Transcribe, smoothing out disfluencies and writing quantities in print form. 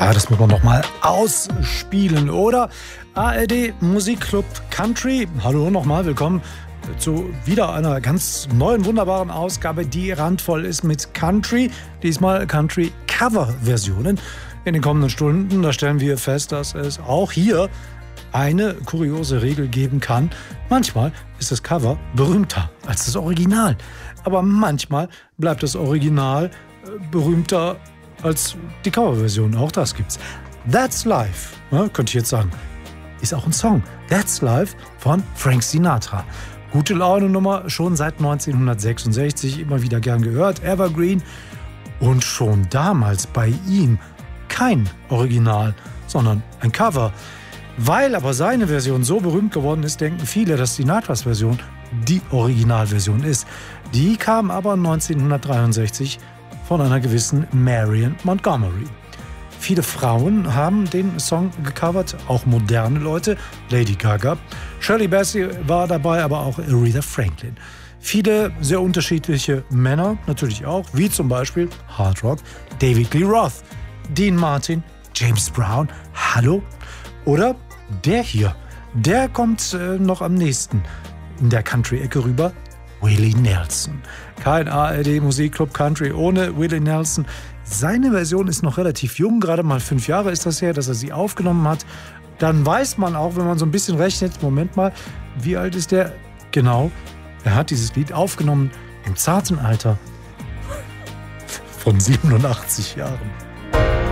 Ja, das muss man noch mal ausspielen, oder? ARD Musikclub Country. Hallo nochmal, willkommen zu wieder einer ganz neuen, wunderbaren Ausgabe, die randvoll ist mit Country. Diesmal Country-Cover-Versionen. In den kommenden Stunden, da stellen wir fest, dass es auch hier eine kuriose Regel geben kann. Manchmal ist das Cover berühmter als das Original. Aber manchmal bleibt das Original berühmter als die Coverversion. Auch das gibt's. That's Life, ja, könnte ich jetzt sagen, ist auch ein Song. That's Life von Frank Sinatra. Gute Laune-Nummer, schon seit 1966, immer wieder gern gehört. Evergreen. Und schon damals bei ihm kein Original, sondern ein Cover. Weil aber seine Version so berühmt geworden ist, denken viele, dass Sinatras Version die Originalversion ist. Die kam aber 1963 von einer gewissen Marion Montgomery. Viele Frauen haben den Song gecovert, auch moderne Leute, Lady Gaga. Shirley Bassey war dabei, aber auch Aretha Franklin. Viele sehr unterschiedliche Männer natürlich auch, wie zum Beispiel Hard Rock, David Lee Roth, Dean Martin, James Brown, hallo? Oder der hier, der kommt noch am nächsten in der Country-Ecke rüber, Willie Nelson. Kein ARD Musikclub Country ohne Willie Nelson. Seine Version ist noch relativ jung, gerade mal 5 Jahre ist das her, dass er sie aufgenommen hat. Dann weiß man auch, wenn man so ein bisschen rechnet, Moment mal, wie alt ist der? Genau, er hat dieses Lied aufgenommen im zarten Alter von 87 Jahren.